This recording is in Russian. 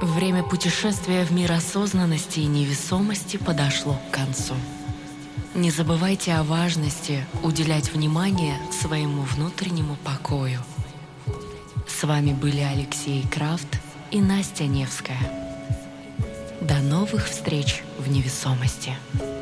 Время путешествия в мир осознанности и невесомости подошло к концу. Не забывайте о важности уделять внимание своему внутреннему покою. С вами были Алексей Крафт и Настя Невская. До новых встреч в невесомости.